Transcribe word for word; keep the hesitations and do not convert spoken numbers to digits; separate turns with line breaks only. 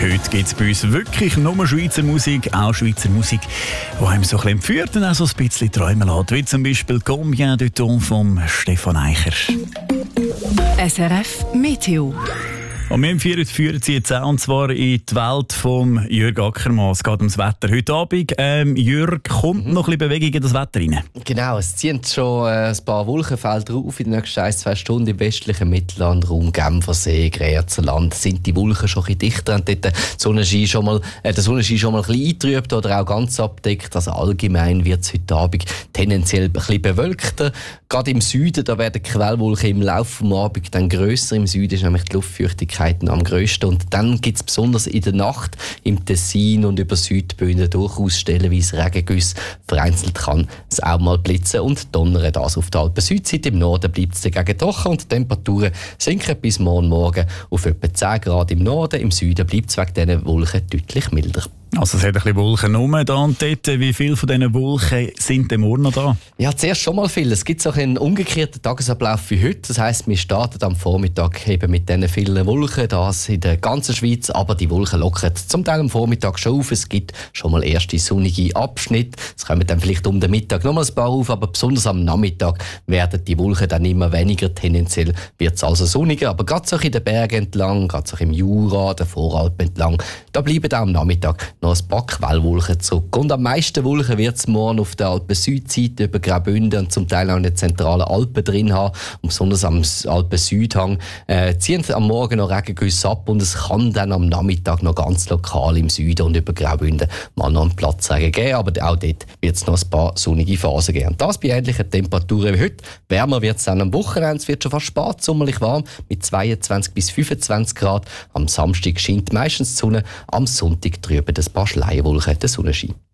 Heute gibt es bei uns wirklich nur Schweizer Musik, auch Schweizer Musik, die einem so ein bisschen entführt und auch so ein bisschen träumen lässt, wie zum Beispiel «Combien de temps» von Stefan Eicher.
S R F Meteo.
Und wir führen Sie jetzt auch, und zwar in die Welt von Jürg Ackermann. Es geht ums Wetter heute Abend. Ähm, Jürg, kommt mhm. noch ein bisschen Bewegung in das Wetter rein?
Genau, es ziehen schon äh, ein paar Wolkenfelder auf in den nächsten ein, zwei Stunden im westlichen Mittellandraum, Genfersee, Grenzerland sind die Wolken schon ein bisschen dichter und dort der Sonnenschein schon mal, äh, der Sonnenschein schon mal ein bisschen eingetrübt oder auch ganz abdeckt. Also allgemein wird es heute Abend tendenziell ein bisschen bewölkter. Gerade im Süden, da werden die Quellwolken im Laufe des Abends dann grösser. Im Süden ist nämlich die Luftfeuchtigkeit am grössten. Und dann gibt es besonders in der Nacht im Tessin und über Südböden durchaus stellenweise Regengüsse. Vereinzelt kann es auch mal blitzen und donnern. Das auf der Alpen-Südseite. Im Norden bleibt es dagegen trocken und die Temperaturen sinken bis morgen Morgen auf etwa zehn Grad im Norden. Im Süden bleibt es wegen diesen Wolken deutlich milder.
Also es hat ein bisschen Wolken rum da und dort. Wie viele von diesen Wolken sind denn morgen noch da?
Ja, zuerst schon mal viel. Es gibt auch einen umgekehrten Tagesablauf wie heute. Das heisst, wir starten am Vormittag eben mit diesen vielen Wolken, das in der ganzen Schweiz. Aber die Wolken lockern zum Teil am Vormittag schon auf. Es gibt schon mal erste sonnige Abschnitte. Es kommen dann vielleicht um den Mittag noch mal ein paar auf, aber besonders am Nachmittag werden die Wolken dann immer weniger. Tendenziell wird es also sonniger. Aber gerade so in den Bergen entlang, gerade so im Jura, der Voralpen entlang, da bleiben auch am Nachmittag noch ein paar Quellwolken zurück. Und am meisten Wolken wird es morgen auf der Alpen-Südseite über Graubünden und zum Teil auch in den zentralen Alpen drin haben. Und besonders am Alpen-Südhang äh, ziehen am Morgen noch Regengüsse ab und es kann dann am Nachmittag noch ganz lokal im Süden und über Graubünden mal noch einen Platzregen geben. Aber auch dort wird es noch ein paar sonnige Phasen geben. Und das bei ähnlichen Temperaturen wie heute. Wärmer wird es dann am Wochenende. Es wird schon fast spätsommerlich warm mit zweiundzwanzig bis fünfundzwanzig Grad. Am Samstag scheint meistens die Sonne, am Sonntag trüben ein paar Schleierwolken den Sonnenschein.